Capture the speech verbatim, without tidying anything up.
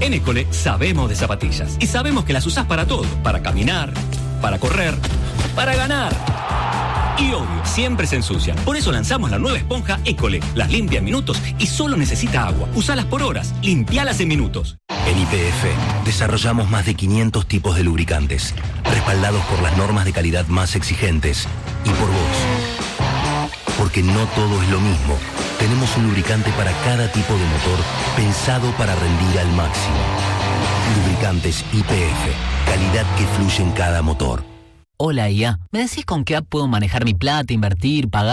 En École sabemos de zapatillas y sabemos que las usás para todo, para caminar, para correr, para ganar. Y obvio, siempre se ensucian. Por eso lanzamos la nueva esponja École. Las limpia en minutos y solo necesita agua. Usalas por horas, limpialas en minutos. En Y P F desarrollamos más de quinientos tipos de lubricantes, respaldados por las normas de calidad más exigentes y por vos. Porque no todo es lo mismo. Tenemos un lubricante para cada tipo de motor pensado para rendir al máximo. Lubricantes Y P F, calidad que fluye en cada motor. Hola, I A. ¿Me decís con qué app puedo manejar mi plata, invertir, pagar?